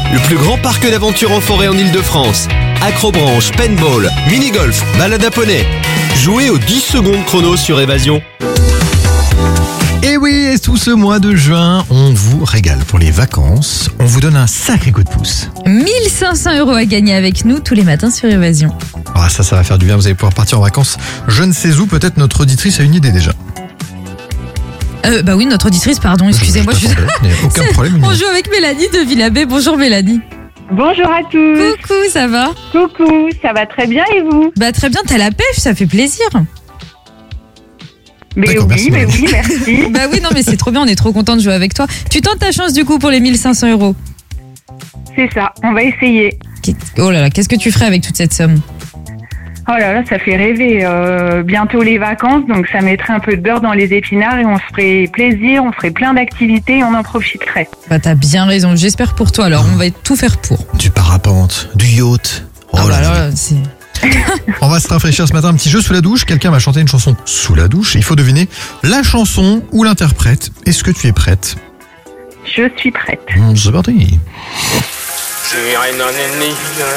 le plus grand parc d'aventure en forêt en Ile-de-France. Acrobranche, paintball, mini-golf, balade à poney. Jouez aux 10 secondes chrono sur Évasion. Et oui, et tout ce mois de juin, on vous régale pour les vacances. On vous donne un sacré coup de pouce. 1500 € à gagner avec nous tous les matins sur Évasion. Ah, ça va faire du bien. Vous allez pouvoir partir en vacances. Je ne sais où. Peut-être notre auditrice a une idée déjà. Bah oui, notre auditrice, pardon, excusez-moi. Il n'y a aucun problème. On joue avec Mélanie de Villabé. Bonjour Mélanie. Bonjour à tous. Coucou, ça va? Coucou, ça va très bien et vous? Bah très bien, t'as la pêche, ça fait plaisir. D'accord, merci, merci. Bah oui, non mais c'est trop bien, on est trop content de jouer avec toi. Tu tentes ta chance du coup pour les 1500 €. C'est ça, on va essayer. Oh là là, qu'est-ce que tu ferais avec toute cette somme? Oh là là, ça fait rêver. Bientôt les vacances, donc ça mettrait un peu de beurre dans les épinards et on se ferait plaisir, on ferait plein d'activités et on en profiterait. Bah t'as bien raison, j'espère pour toi, alors on va tout faire pour. Du parapente, du yacht. Oh là là, c'est... On va se rafraîchir ce matin, un petit jeu sous la douche. Quelqu'un va chanter une chanson sous la douche. Il faut deviner la chanson ou l'interprète. Est-ce que tu es prête? Je suis prête. C'est parti. She ain't none in need.